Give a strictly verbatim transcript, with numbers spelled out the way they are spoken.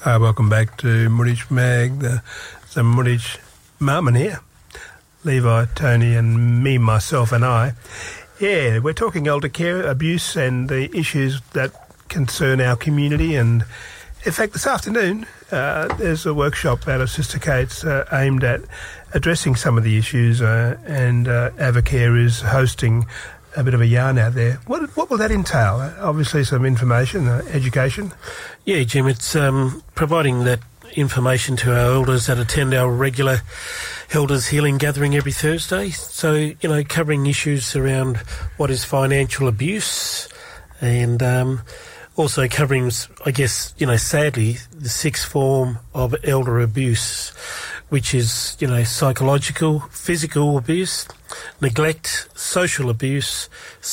Uh, welcome back to Moonage Mag, the, the Moonage Marmon here. Levi, Tony and me, myself and I. Yeah, we're talking elder care, abuse and the issues that concern our community. And in fact, this afternoon, uh, there's a workshop out of Sister Kate's uh, aimed at addressing some of the issues uh, and uh, Avocare is hosting a bit of a yarn out there. What what will that entail? Uh, obviously some information, uh, education. Yeah, Jim, it's um, providing that information to our elders that attend our regular Elders Healing Gathering every Thursday. So, you know, covering issues around what is financial abuse and um, also covering, I guess, you know, sadly, the sixth form of elder abuse, which is, you know, psychological, physical abuse, neglect, social abuse,